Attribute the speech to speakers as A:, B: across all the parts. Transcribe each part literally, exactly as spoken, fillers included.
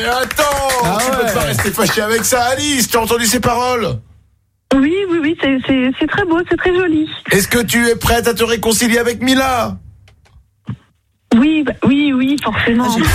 A: attends,
B: ah
A: tu
B: ouais.
A: peux pas rester fâché avec ça, Alice. Tu as entendu ces paroles?
C: Oui, oui, oui, c'est, c'est, c'est très beau, c'est très joli.
A: Est-ce que tu es prête à te réconcilier avec Mila?
C: Oui, bah, oui, oui, forcément.
A: J'ai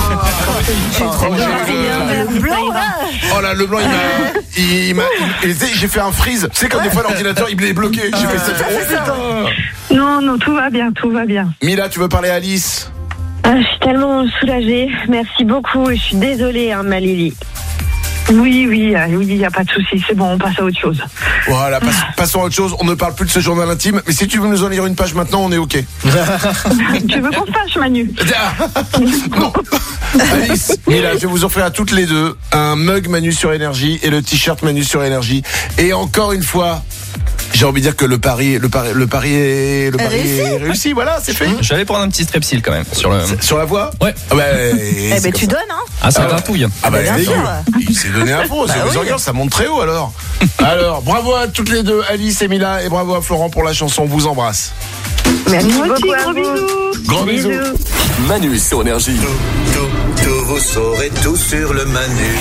A: trop
C: Le blanc, là.
A: Oh là, le blanc, il m'a, il, il m'a, il, il, j'ai fait un freeze. Tu sais, quand des fois l'ordinateur il est bloqué. J'ai fait ça. Oh putain.
C: Non, non, tout va bien, tout va bien.
A: Mila, tu veux parler à Alice?
D: Ah, je suis tellement soulagée. Merci beaucoup. Je suis désolée, hein, ma Lily.
C: Oui, oui, euh, oui, il n'y a pas de souci. C'est bon, on passe à autre chose.
A: Voilà, passe, passons à autre chose. On ne parle plus de ce journal intime. Mais si tu veux nous en lire une page maintenant, on est OK.
C: Tu veux qu'on se fâche, Manu?
A: Non. Alice, Mila, je vais vous offrir à toutes les deux un mug Manu sur Énergie et le t-shirt Manu sur Énergie. Et encore une fois, j'ai envie de dire que le pari, le pari, le pari est, le pari
D: réussi.
A: est réussi. Voilà, c'est fait.
B: Je vais aller prendre un petit strepsil quand même sur le.
A: Sur la voie.
B: Ouais.
A: Ah bah,
D: Eh ben, tu donnes, hein?
B: Ah, ça
A: Ah,
B: gratouille.
A: Ah bah,
D: bien
A: dégueu.
D: sûr.
A: Il s'est donné un faux.
D: Bah
A: Sur les
D: oui.
A: organes, ça monte très haut alors. Alors, bravo à toutes les deux, Alice et Mila, et bravo à Florent pour la chanson. On vous embrasse.
D: Merci
C: Moi aussi,
D: beaucoup à
C: gros
D: vous.
C: bisous.
A: Gros bisous.
E: Manu sur Énergie.
F: Tout, tout, tout, vous saurez tout sur le Manu.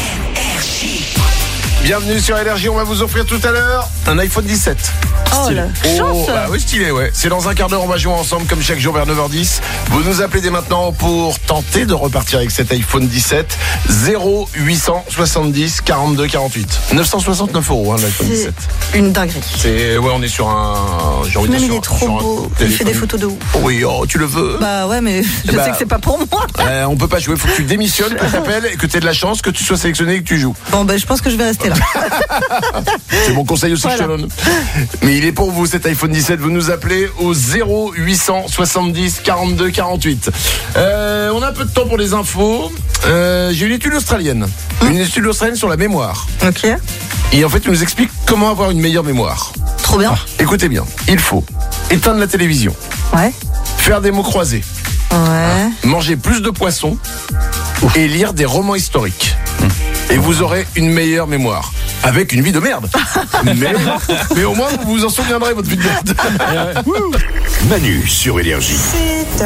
A: Bienvenue sur Énergie, on va vous offrir tout à l'heure un iPhone dix-sept.
D: Oh la
A: Oh,
D: chance.
A: bah oui, stylé, ouais. C'est dans un quart d'heure, on va jouer ensemble comme chaque jour vers neuf heures dix. Vous nous appelez dès maintenant pour tenter de repartir avec cet iPhone dix-sept. zéro huit cent soixante-dix quarante-deux quarante-huit. neuf cent soixante-neuf euros, hein, l'iPhone
D: C'est
A: dix-sept.
D: une dinguerie.
A: C'est, ouais, on est sur un, j'ai envie de
D: Même
A: dire
D: il
A: sur-
D: est trop
A: sur un
D: beau. Il fait
A: téléphone.
D: des photos de ouf.
A: Oui, oh, tu le veux?
D: Bah ouais, mais je
A: Bah,
D: sais que c'est pas pour moi.
A: Euh, on peut pas jouer, faut que tu démissionnes, que tu t'appelles et que tu aies de la chance, que tu sois sélectionné et que tu joues.
D: Bon, bah je pense que je vais rester là.
A: C'est mon conseil aussi,
D: Voilà.
A: je te donne. Mais il est pour vous cet iPhone dix-sept. Vous nous appelez au zéro huit cent soixante-dix quarante-deux quarante-huit. Euh, on a un peu de temps pour les infos. Euh, j'ai une étude australienne. Une étude australienne sur la mémoire.
D: Ok.
A: Et en fait, il nous explique comment avoir une meilleure mémoire.
D: Trop bien.
A: Écoutez bien. Il faut éteindre la télévision,
D: Ouais.
A: faire des mots croisés,
D: Ouais.
A: manger plus de poissons et lire des romans historiques. Et vous aurez une meilleure mémoire. Avec une vie de merde. mais, mais au moins, vous vous en souviendrez, votre vie de merde.
E: Manu sur Énergie.
G: C'est